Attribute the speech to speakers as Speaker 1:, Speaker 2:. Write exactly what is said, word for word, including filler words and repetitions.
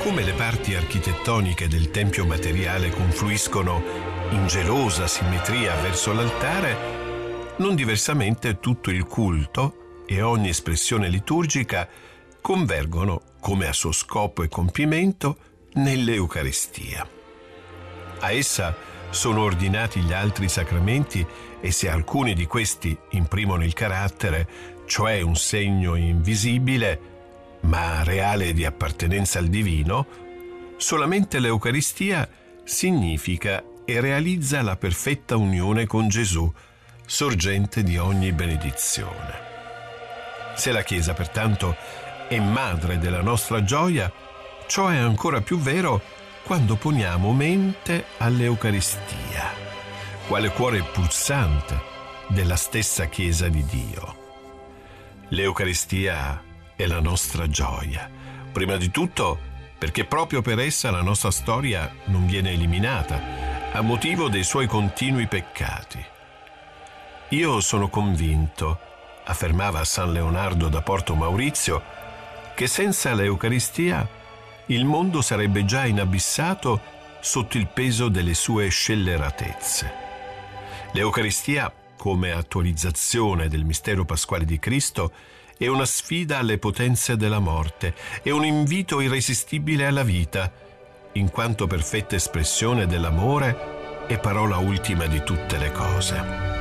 Speaker 1: Come le parti architettoniche del tempio materiale confluiscono in gelosa simmetria verso l'altare, non diversamente tutto il culto e ogni espressione liturgica convergono, come a suo scopo e compimento, nell'Eucaristia. A essa sono ordinati gli altri sacramenti e se alcuni di questi imprimono il carattere, cioè un segno invisibile, ma reale di appartenenza al divino, solamente l'Eucaristia significa e realizza la perfetta unione con Gesù, sorgente di ogni benedizione. Se la Chiesa, pertanto, è madre della nostra gioia, ciò è ancora più vero quando poniamo mente all'Eucaristia, quale cuore pulsante della stessa Chiesa di Dio. L'Eucaristia è la nostra gioia, prima di tutto perché proprio per essa la nostra storia non viene eliminata, a motivo dei suoi continui peccati. Io sono convinto, affermava San Leonardo da Porto Maurizio, che senza l'Eucaristia il mondo sarebbe già inabissato sotto il peso delle sue scelleratezze. L'Eucaristia, come attualizzazione del mistero pasquale di Cristo, è una sfida alle potenze della morte, è un invito irresistibile alla vita, in quanto perfetta espressione dell'amore e parola ultima di tutte le cose.